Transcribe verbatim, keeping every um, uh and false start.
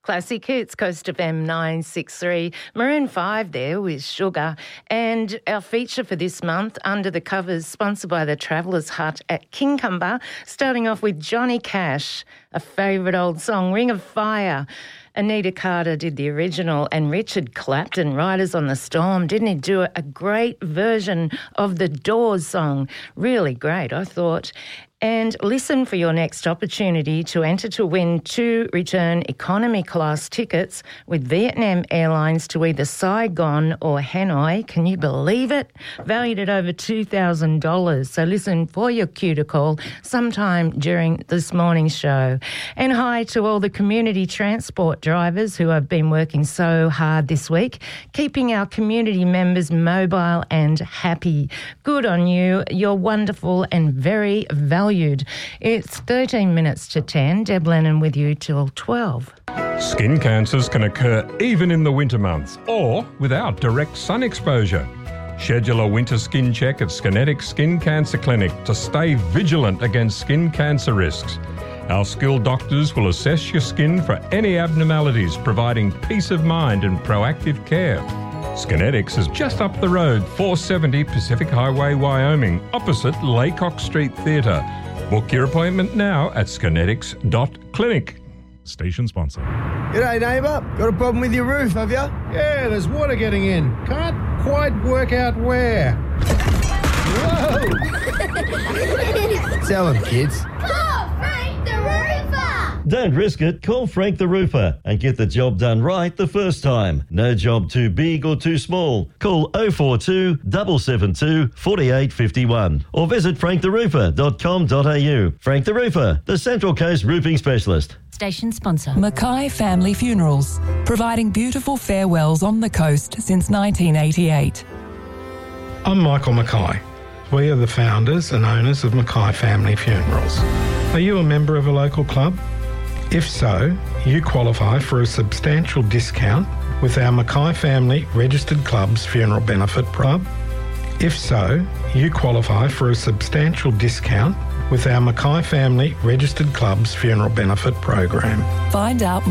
Classic Hits, Coast F M nine sixty-three. Maroon five there with Sugar. And our feature for this month, Under the Covers, sponsored by the Travellers Hut at Kincumber, starting off with Johnny Cash, a favourite old song, Ring of Fire. Anita Carter did the original, and Richard Clapton, Riders on the Storm, didn't he do a great version of the Doors song? Really great, I thought. And listen for your next opportunity to enter to win two return economy class tickets with Vietnam Airlines to either Saigon or Hanoi. Can you believe it? Valued at over two thousand dollars. So listen for your cue to call sometime during this morning's show. And hi to all the community transport drivers who have been working so hard this week, keeping our community members mobile and happy. Good on you. You're wonderful and very valuable. It's thirteen minutes to ten. Deb Lennon with you till twelve. Skin cancers can occur even in the winter months or without direct sun exposure. Schedule a winter skin check at Skinetics Skin Cancer Clinic to stay vigilant against skin cancer risks. Our skilled doctors will assess your skin for any abnormalities, providing peace of mind and proactive care. Skinetics is just up the road, four seventy Pacific Highway, Wyoming, opposite Laycock Street Theatre. Book your appointment now at skinetics dot clinic. Station sponsor. G'day, neighbour. Got a problem with your roof, have you? Yeah, there's water getting in. Can't quite work out where. Whoa! Tell them, kids. Oh, Frank the Roofer! Don't risk it. Call Frank the Roofer and get the job done right the first time. No job too big or too small. Call oh four two, seven seven two, four eight five one or visit frank the roofer dot com dot a u. Frank the Roofer, the Central Coast roofing specialist. Station sponsor. Mackay Family Funerals, providing beautiful farewells on the coast since nineteen eighty-eight. I'm Michael Mackay. We are the founders and owners of Mackay Family Funerals. Are you a member of a local club? If so, you qualify for a substantial discount with our Mackay Family Registered Clubs Funeral Benefit Club. If so, you qualify for a substantial discount with our Mackay Family Registered Clubs Funeral Benefit Program. Find out